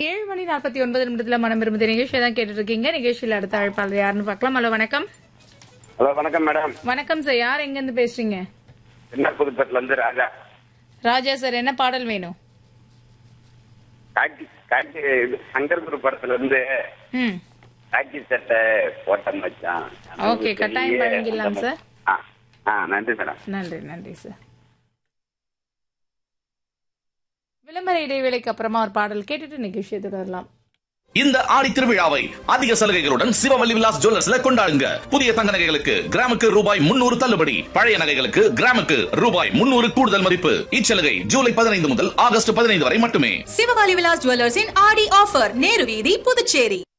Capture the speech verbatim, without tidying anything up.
ஏழு மணி நாற்பத்தி ஒன்பது நிமிடத்துல மனம் விரும்புது நிகழ்ச்சியை தான் கேட்டுட்டு இருக்கீங்க. நிகழ்ச்சியில் அடுத்த அழைப்பாளர் யாருன்னு பார்க்கலாம். ஹலோ வணக்கம். ஹலோ வணக்கம் மேடம். வணக்கம் சார், யார் எங்க இருந்து பேசுறீங்க? என்ன புதுப்பேட்டில இருந்து ராஜா. ராஜா சார், என்ன பாடல் வேணும்? காட்சி காட்சி சங்கர் குரு படத்துல இருந்து ம் காட்சி சட்டை போட்டம் வச்சான். ஓகே, கட்டாயம் வழங்கிடலாம் சார். ஆ ஆ நன்றி மேடம். நன்றி நன்றி சார். விளம்பர இடைவேளைக்கு அப்புறமா ஒரு பாடல் கேட்டுட்டு நிகழ்ச்சியை தொடரலாம். இந்த ஆடி திருவிழாவை அதிக சலுகைகளுடன் சிவவல்லி விலாஸ் ஜுவல்லர்ஸ்ல கொண்டாடுங்க. புதிய தங்க நகைகளுக்கு கிராமுக்கு ரூபாய் முன்னூறு தள்ளுபடி, பழைய நகைகளுக்கு கிராமுக்கு ரூபாய் முன்னூறு கூடுதல் மதிப்பு. இச்சலுகை ஜூலை பதினைந்து முதல் ஆகஸ்ட் பதினைந்து வரை மட்டுமே. சிவவல்லி விலாஸ் ஜுவல்லர்ஸின் ஆடி ஆஃபர், நேரு வீதி, புதுச்சேரி.